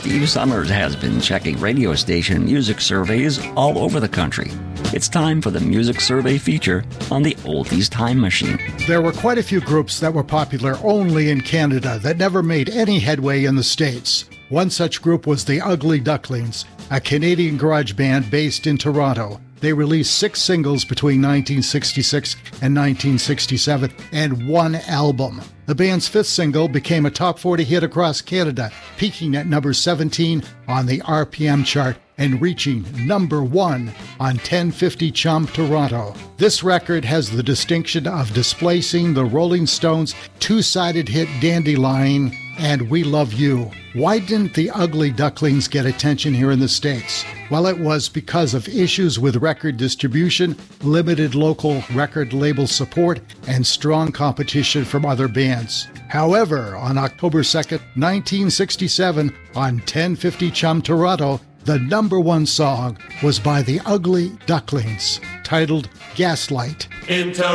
Steve Summers has been checking radio station music surveys all over the country. It's time for the Music Survey feature on the Oldies Time Machine. There were quite a few groups that were popular only in Canada that never made any headway in the States. One such group was the Ugly Ducklings, a Canadian garage band based in Toronto. They released 6 singles between 1966 and 1967 and 1 album. The band's 5th single became a top 40 hit across Canada, peaking at number 17 on the RPM chart and reaching number 1 on 1050 Chum Toronto. This record has the distinction of displacing the Rolling Stones' two-sided hit Dandelion and We Love You. Why didn't the Ugly Ducklings get attention here in the States? Well, it was because of issues with record distribution, limited local record label support, and strong competition from other bands. However, on October 2nd, 1967, on 1050 Chum Toronto, the number 1 song was by the Ugly Ducklings, titled Gaslight.